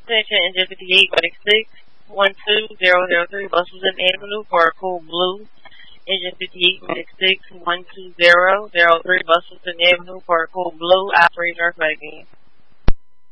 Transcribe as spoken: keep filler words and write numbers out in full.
Attention, engine fifty-eight, six one two zero zero three, Bustleton Avenue, Paracool Blue. Engine fifty-eight, six one two zero zero three, Bustleton Avenue, Paracool Blue. Operator, North Magazine.